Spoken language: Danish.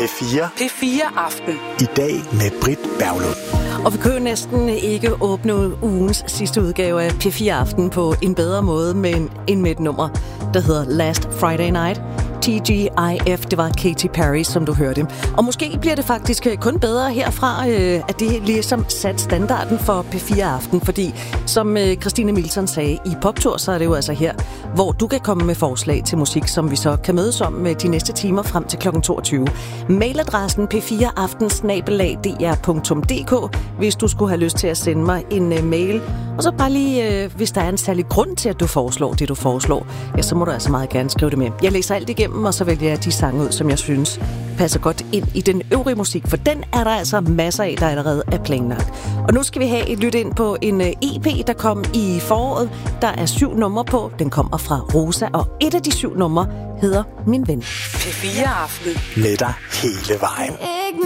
P4. P4 Aften. I dag med Britt Berglund. Og vi kan jo næsten ikke åbne ugens sidste udgave af P4 Aften på en bedre måde end med et nummer, der hedder Last Friday Night. TGIF, det var Katy Perry, som du hørte. Og måske bliver det faktisk kun bedre herfra, at det ligesom sat standarden for P4 Aften, fordi som Christine Milton sagde i Poptur, så er det jo altså her, hvor du kan komme med forslag til musik, som vi så kan mødes om med de næste timer frem til kl. 22. Mailadressen p4aften@dr.dk, hvis du skulle have lyst til at sende mig en mail. Og så bare lige, hvis der er en særlig grund til, at du foreslår det, du foreslår, ja, så må du altså meget gerne skrive det med. Jeg læser alt igennem, og så vælger jeg de sange ud, som jeg synes passer godt ind i den øvrige musik, for den er der altså masser af, der allerede er planlagt. Og nu skal vi have et lyt ind på en EP, der kom i foråret. Der er 7 numre på. Den kommer fra Rosa, og et af de 7 numre hedder Min Ven. P4 Aften. Med dig hele vejen.